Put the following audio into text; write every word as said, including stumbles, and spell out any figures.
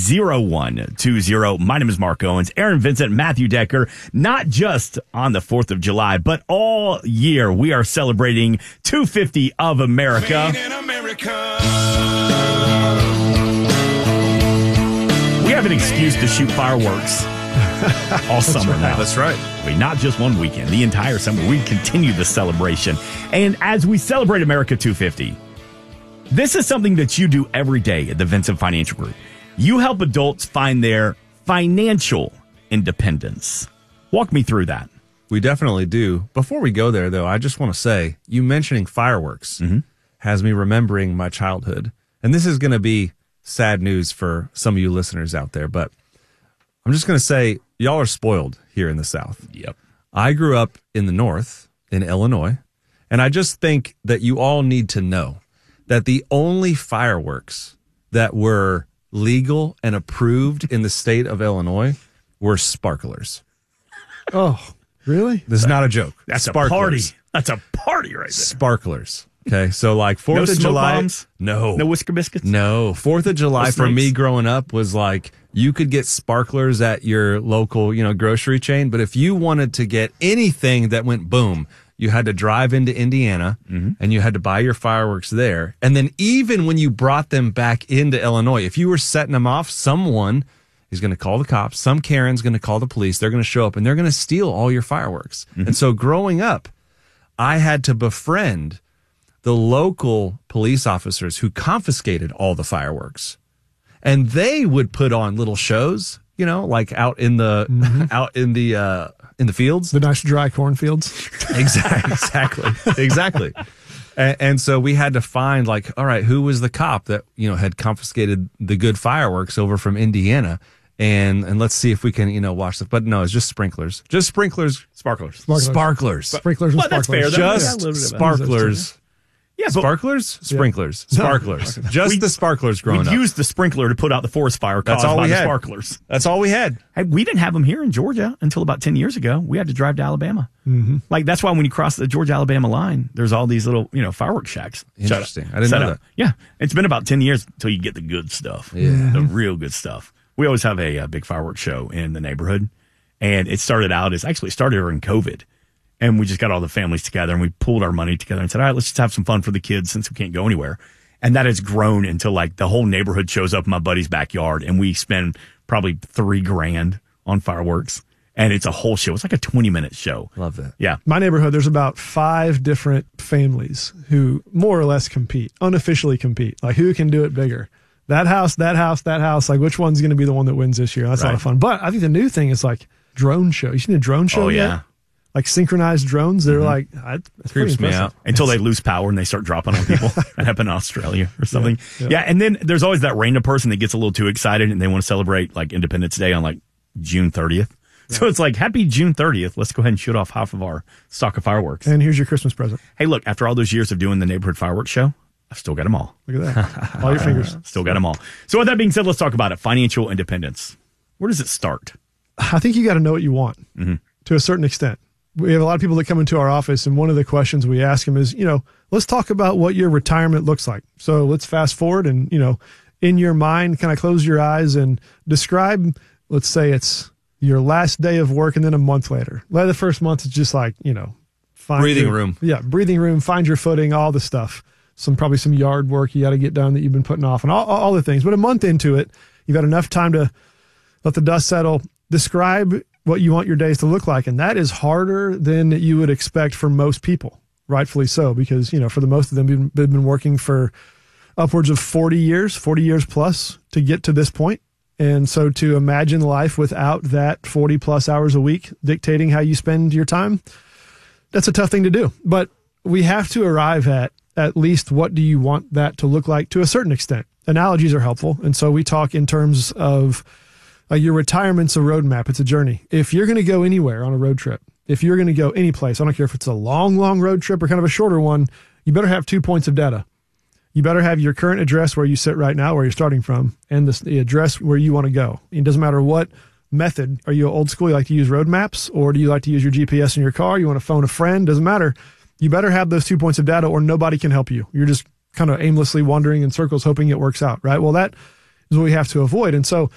zero one two zero. My name is Mark Owens, Aaron Vincent, Matthew Decker. Not just on the fourth of July, but all year we are celebrating two fifty of America. Made in America. We have an excuse to shoot fireworks all summer right. now. That's right. I mean, not just one weekend, the entire summer. We continue the celebration. And as we celebrate America two fifty, this is something that you do every day at the Vincent Financial Group. You help adults find their financial independence. Walk me through that. We definitely do. Before we go there, though, I just want to say, you mentioning fireworks mm-hmm. has me remembering my childhood. And this is going to be sad news for some of you listeners out there, but I'm just going to say, y'all are spoiled here in the South. Yep. I grew up in the North, in Illinois, and I just think that you all need to know that the only fireworks that were legal and approved in the state of Illinois were sparklers. Oh, really? This is not a joke. That's sparklers. a party. That's a party right there. Sparklers. Okay, so like Fourth No of smoke July. bombs? No. No Whisker Biscuits? No. Fourth of July No for snakes? me growing up was like you could get sparklers at your local, you know, grocery chain, but if you wanted to get anything that went boom, you had to drive into Indiana mm-hmm. and you had to buy your fireworks there. And then even when you brought them back into Illinois, if you were setting them off, someone is going to call the cops. Some Karen's going to call the police. They're going to show up and they're going to steal all your fireworks. Mm-hmm. And so growing up, I had to befriend the local police officers who confiscated all the fireworks. And they would put on little shows, you know, like out in the mm-hmm. out in the uh, in the fields, the nice dry cornfields. Exactly, exactly, exactly. And, and so we had to find, like, all right, who was the cop that you know had confiscated the good fireworks over from Indiana, and and let's see if we can you know watch this. But no, it's just sprinklers, just sprinklers, sparklers, sparklers, sparklers, sprinklers, and well, that's sparklers. fair, just yeah, sparklers. Yeah, but, sparklers, sprinklers, yeah. sparklers. No. Just we, the sparklers growing we up. We used the sprinkler to put out the forest fire caused That's all by we the had. sparklers. That's all we had. Hey, we didn't have them here in Georgia until about ten years ago. We had to drive to Alabama. Mm-hmm. Like, that's why when you cross the Georgia-Alabama line, there's all these little, you know, fireworks shacks. Interesting. I didn't know up. that. Yeah. It's been about ten years until you get the good stuff. Yeah. The real good stuff. We always have a, a big fireworks show in the neighborhood. And it started out as, actually started during COVID. And we just got all the families together and we pulled our money together and said, all right, let's just have some fun for the kids since we can't go anywhere. And that has grown into like the whole neighborhood shows up in my buddy's backyard and we spend probably three grand on fireworks. And it's a whole show. It's like a twenty minute show. Love that. Yeah. My neighborhood, there's about five different families who more or less compete, unofficially compete. Like who can do it bigger? That house, that house, that house. Like which one's going to be the one that wins this year? That's right. a lot of fun. But I think the new thing is like drone show. You seen a drone show Oh, yet? yeah. Like synchronized drones. They're mm-hmm. like, I, that's creeps me out. Until they lose power and they start dropping on people. That happened in Australia or something. Yeah, yeah. yeah. And then there's always that random person that gets a little too excited and they want to celebrate like Independence Day on like June thirtieth. Yeah. So it's like, happy June thirtieth. Let's go ahead and shoot off half of our stock of fireworks. And here's your Christmas present. Hey, look, after all those years of doing the neighborhood fireworks show, I've still got them all. Look at that. All your fingers. Still got them all. So with that being said, let's talk about it. Financial independence. Where does it start? I think you got to know what you want mm-hmm. to a certain extent. We have a lot of people that come into our office, and one of the questions we ask them is, you know, let's talk about what your retirement looks like. So let's fast forward and, you know, in your mind, kind of close your eyes and describe, let's say it's your last day of work and then a month later. Like the first month is just like, you know, find breathing your, room. Yeah, breathing room, find your footing, all the stuff. Some probably some yard work you got to get done that you've been putting off and all, all the things. But a month into it, you've had enough time to let the dust settle. Describe what you want your days to look like. And that is harder than you would expect for most people, rightfully so, because, you know, for the most of them, they've been working for upwards of forty years, forty years plus to get to this point. And so to imagine life without that forty plus hours a week dictating how you spend your time, that's a tough thing to do. But we have to arrive at at least what do you want that to look like to a certain extent. Analogies are helpful. And so we talk in terms of Uh, your retirement's a roadmap. It's a journey. If you're going to go anywhere on a road trip, if you're going to go any place, I don't care if it's a long, long road trip or kind of a shorter one, you better have two points of data. You better have your current address where you sit right now, where you're starting from, and the, the address where you want to go. It doesn't matter what method. Are you old school? You like to use road maps, or do you like to use your G P S in your car? You want to phone a friend? Doesn't matter. You better have those two points of data or nobody can help you. You're just kind of aimlessly wandering in circles hoping it works out, right? Well, that is what we have to avoid. And so